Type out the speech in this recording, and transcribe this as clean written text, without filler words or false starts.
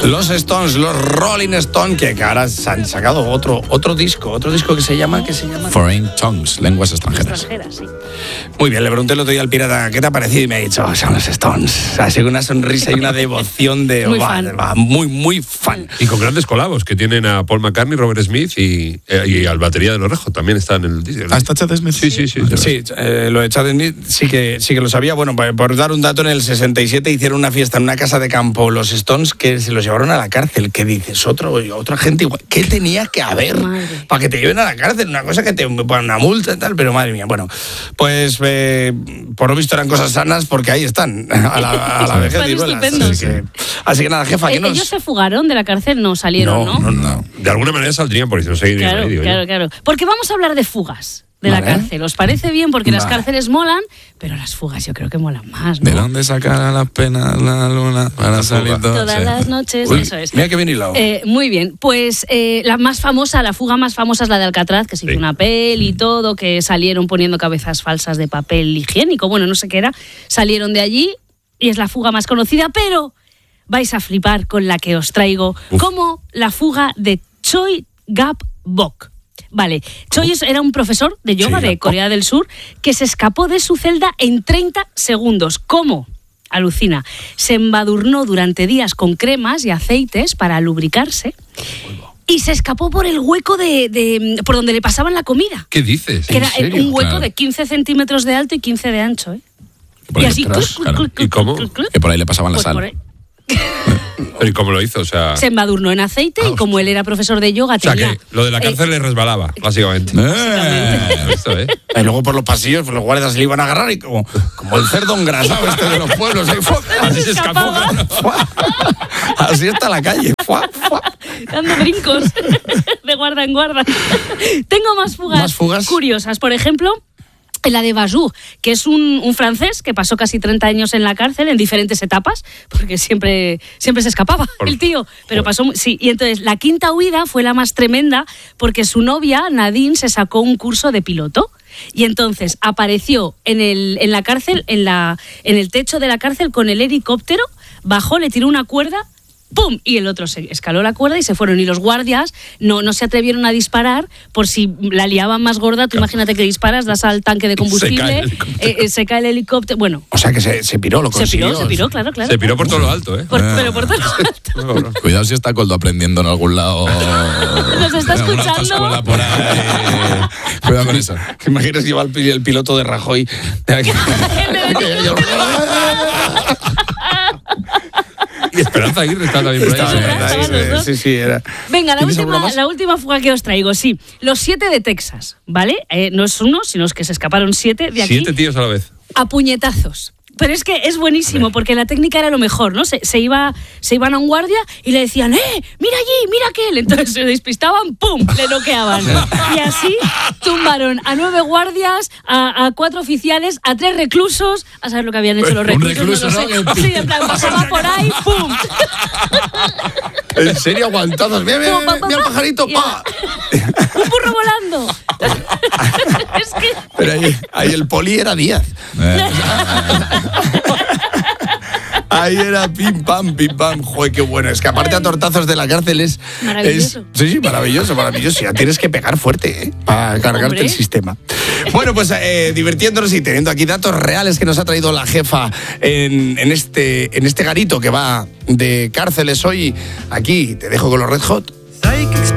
Los Stones, los Rolling Stones, que ahora se han sacado otro disco que se llama... Foreign Tongues, lenguas extranjeras. Sí. Muy bien, le pregunté el otro día al pirata, ¿qué te ha parecido? Y me ha dicho, son los Stones. Así que una sonrisa y una devoción de... muy fan. Y con grandes colabos, que tienen a Paul McCartney, Robert Smith y al batería de los Red Hot, también está en el disco. ¿Está Chad Smith? Sí. Sí, lo de Chad Smith sí que lo sabía. Bueno, por dar un dato, en el 67 hicieron una fiesta en una casa de campo los Stones que se los llevaron a la cárcel. ¿Qué dices? Otra gente igual. ¿Qué tenía que haber para que te lleven a la cárcel? Una cosa que te ponen una multa y tal, pero madre mía. Bueno, pues por lo visto eran cosas sanas porque ahí están, a la vejez y vuelas. Así que nada, jefa, ¿qué nos...? ¿Ellos se fugaron de la cárcel? No salieron, ¿no? No. De alguna manera saldrían porque si no seguirían en medio. Claro. Porque vamos a hablar de fugas de la cárcel. ¿Os parece bien? Porque las cárceles molan, pero las fugas yo creo que molan más, ¿no? ¿De dónde sacará las penas la luna para salir todas las noches? Uy, eso es. Mira que bien hilado. Muy bien, pues la fuga más famosa es la de Alcatraz, que se hizo una peli y todo, que salieron poniendo cabezas falsas de papel higiénico, bueno, no sé qué era, salieron de allí y es la fuga más conocida, pero vais a flipar con la que os traigo, como la fuga de Choi Gap-bok. Vale, Choi era un profesor de yoga de Corea del Sur que se escapó de su celda en 30 segundos. ¿Cómo? Alucina. Se embadurnó durante días con cremas y aceites para lubricarse y se escapó por el hueco por donde le pasaban la comida. ¿Qué dices? Que era un hueco de 15 centímetros de alto y 15 de ancho, ¿eh? Y así... ¿Y cómo? Que por ahí le pasaban la sal. ¿Pero y cómo lo hizo? O sea... Se embadurnó en aceite y como él era profesor de yoga tenía... O sea, que lo de la cárcel le resbalaba, básicamente. Esto, ¿eh? Y luego por los pasillos, los guardias le iban a agarrar y como el cerdo engrasado de los pueblos. Así se escapó. Así está la calle. Dando brincos de guarda en guarda. Tengo más fugas curiosas. Por ejemplo... la de Bajou, que es un francés que pasó casi 30 años en la cárcel en diferentes etapas, porque siempre se escapaba el tío, pero pasó... Sí, y entonces la quinta huida fue la más tremenda porque su novia, Nadine, se sacó un curso de piloto y entonces apareció en la cárcel, en el techo de la cárcel con el helicóptero, bajó, le tiró una cuerda, ¡pum! Y el otro se escaló la cuerda y se fueron. Y los guardias no se atrevieron a disparar por si la liaban más gorda. Tú imagínate que disparas, das al tanque de combustible, se cae el helicóptero. Bueno. O sea que se piró, lo consiguió. Se piró, claro. Se piró por todo lo alto, ¿eh? Pero por todo lo alto. Cuidado si está Coldo aprendiendo en algún lado. Nos está escuchando. Por ahí. Cuidado con eso. ¿Te imaginas que iba el piloto de Rajoy? Y Esperanza Aguirre está también por ahí. Sí, era. Venga, la última fuga que os traigo, sí. Los 7 de Texas, ¿vale? No es uno, sino es que se escaparon 7 de aquí. 7 tíos a la vez. A puñetazos. Pero es que es buenísimo, porque la técnica era lo mejor, ¿no? Se iban a un guardia y le decían, mira allí, mira aquel. Entonces se despistaban, ¡pum!, le noqueaban. Y así tumbaron a 9 guardias, a 4 oficiales, a 3 reclusos. A saber lo que habían hecho los reclusos. Un recluso, no sé. Sí, en plan, pasaba por ahí, ¡pum! ¿En serio aguantados? Mira el pajarito, ¡pa! ¡Un burro volando! Es que... Pero ahí el poli era Díaz. Ahí era pim pam. Joder, qué bueno. Es que aparte a tortazos de la cárcel es... Maravilloso. Sí, maravilloso. Ya tienes que pegar fuerte, para cargarte el sistema. Bueno, pues divirtiéndonos y teniendo aquí datos reales que nos ha traído la jefa en este garito que va de cárceles hoy. Aquí te dejo con los Red Hot.